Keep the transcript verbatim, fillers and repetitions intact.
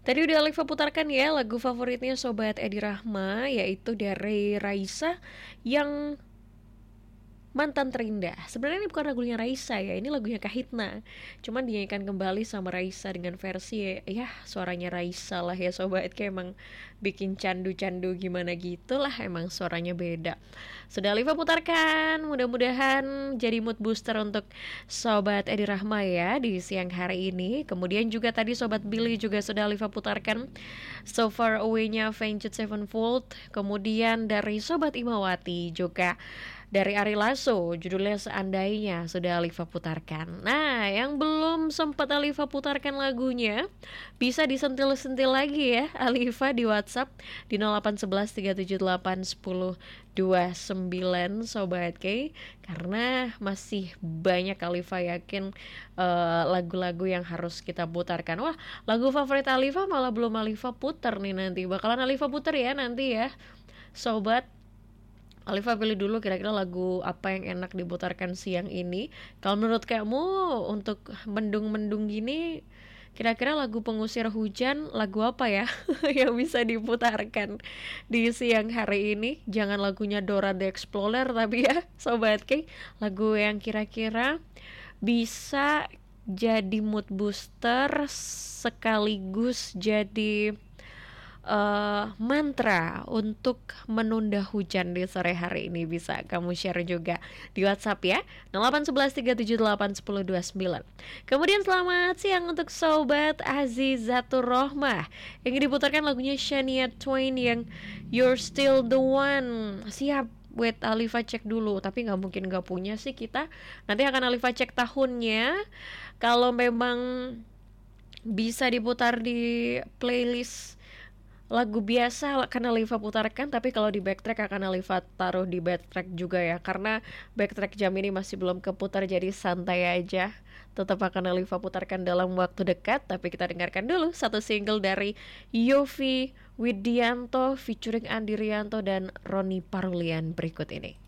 Tadi udah Alifa putarkan ya lagu favoritnya Sobat Edi Rahma, yaitu dari Raisa yang Mantan Terindah. Sebenarnya ini bukan lagunya Raisa ya, ini lagunya Kahitna. Cuman dinyanyikan kembali sama Raisa dengan versi ya suaranya Raisa lah ya sobat. Kayak emang bikin candu-candu gimana gitu lah, emang suaranya beda. Sudah Liva putarkan, mudah-mudahan jadi mood booster untuk sobat Edi Rahma ya di siang hari ini. Kemudian juga tadi sobat Billy juga sudah Liva putarkan So Far Away-nya Avenged Sevenfold. Kemudian dari sobat Imawati juga dari Ari Lasso, judulnya Seandainya, sudah Alifa putarkan. Nah, yang belum sempat Alifa putarkan lagunya, bisa disentil-sentil lagi ya Alifa di WhatsApp di nol delapan satu satu tiga tujuh delapan satu nol dua sembilan Sobat K. Karena masih banyak Alifa yakin uh, lagu-lagu yang harus kita putarkan. Wah, lagu favorit Alifa malah belum Alifa putar nih nanti. Bakalan Alifa putar ya nanti ya Sobat. Alifa pilih dulu kira-kira lagu apa yang enak diputarkan siang ini. Kalau menurut kamu untuk mendung-mendung gini, kira-kira lagu pengusir hujan lagu apa ya yang bisa diputarkan di siang hari ini? Jangan lagunya Dora the Explorer tapi ya Sobat K, lagu yang kira-kira bisa jadi mood booster sekaligus jadi Uh, mantra untuk menunda hujan di sore hari ini. Bisa kamu share juga di WhatsApp ya nol delapan satu satu tiga tujuh delapan satu nol dua sembilan. Kemudian selamat siang untuk Sobat Azizatur Rohmah yang diputarkan lagunya Shania Twain yang You're Still the One. Siap, wait Alifa cek dulu, tapi nggak mungkin nggak punya sih kita. Nanti akan Alifa cek tahunnya. Kalau memang bisa diputar di playlist lagu biasa akan Alifa putarkan, tapi kalau di backtrack akan Alifa taruh di backtrack juga ya, karena backtrack jam ini masih belum keputar, jadi santai aja. Tetap akan Alifa putarkan dalam waktu dekat, tapi kita dengarkan dulu satu single dari Yofi Widianto featuring Andi Rianto dan Roni Parulian berikut ini.